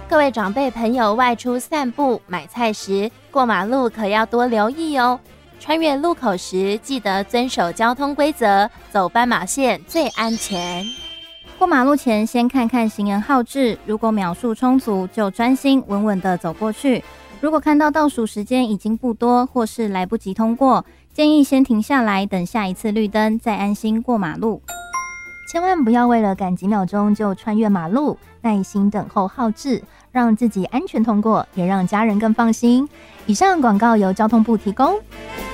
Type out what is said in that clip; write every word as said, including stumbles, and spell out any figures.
各位长辈朋友外出散步、买菜时，过马路可要多留意哦。穿越路口时，记得遵守交通规则，走斑马线最安全。 过马路前先看看行人号志，如果秒数充足，就专心稳稳地走过去。如果看到倒数时间已经不多，或是来不及通过，建议先停下来，等下一次绿灯，再安心过马路。 千万不要为了赶几秒钟就穿越马路，耐心等候号志，让自己安全通过，也让家人更放心。以上广告由交通部提供。